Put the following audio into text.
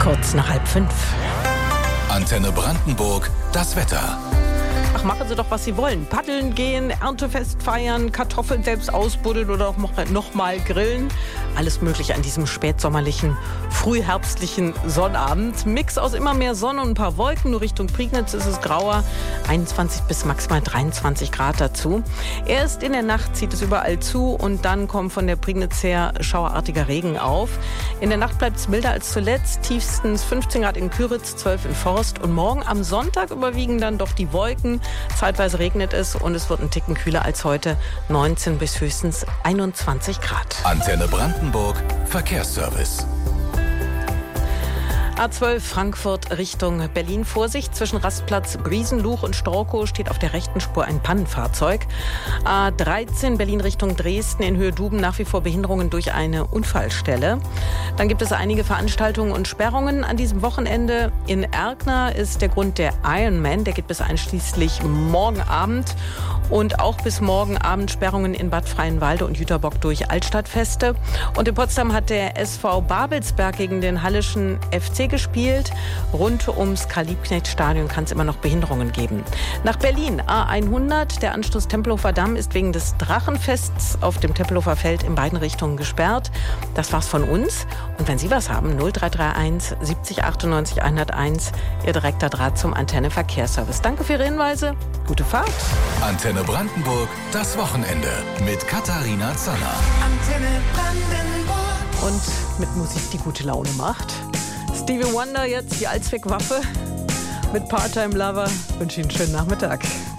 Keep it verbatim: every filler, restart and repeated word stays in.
Kurz nach halb fünf. Antenne Brandenburg, das Wetter. Ach, machen Sie doch, was Sie wollen. Paddeln gehen, Erntefest feiern, Kartoffeln selbst ausbuddeln oder auch noch mal grillen. Alles möglich an diesem spätsommerlichen, frühherbstlichen Sonnabend. Mix aus immer mehr Sonne und ein paar Wolken. Nur Richtung Prignitz ist es grauer. einundzwanzig bis maximal dreiundzwanzig Grad dazu. Erst in der Nacht zieht es überall zu und dann kommt von der Prignitz her schauerartiger Regen auf. In der Nacht bleibt es milder als zuletzt. Tiefstens fünfzehn Grad in Kyritz, zwölf in Forst. Und morgen am Sonntag überwiegen dann doch die Wolken. Zeitweise regnet es und es wird ein Ticken kühler als heute. neunzehn bis höchstens einundzwanzig Grad. Antenne Brandenburg, Verkehrsservice. A zwölf Frankfurt Richtung Berlin. Vorsicht, zwischen Rastplatz Briesenluch und Storkow steht auf der rechten Spur ein Pannenfahrzeug. A dreizehn Berlin Richtung Dresden in Höhe Duben nach wie vor Behinderungen durch eine Unfallstelle. Dann gibt es einige Veranstaltungen und Sperrungen an diesem Wochenende. In Erkner ist der Grund der Ironman. Der geht bis einschließlich morgen Abend. Und auch bis morgen Abend Sperrungen in Bad Freienwalde und Jüterbock durch Altstadtfeste. Und in Potsdam hat der S V Babelsberg gegen den Hallischen F C gespielt. Rund ums Karl-Liebknecht-Stadion kann es immer noch Behinderungen geben. Nach Berlin A hundert. Der Anschluss Tempelhofer Damm ist wegen des Drachenfests auf dem Tempelhofer Feld in beiden Richtungen gesperrt. Das war's von uns. Und wenn Sie was haben, null drei drei eins siebzig achtundneunzig hunderteins, Ihr direkter Draht zum Antenne Verkehrsservice. Danke für Ihre Hinweise. Gute Fahrt. Antenne Brandenburg, das Wochenende mit Katharina Zanner. Antenne Brandenburg. Und mit Musik, die gute Laune macht. Stevie Wonder jetzt, die Allzweckwaffe mit Part-Time Lover. Ich wünsche Ihnen einen schönen Nachmittag.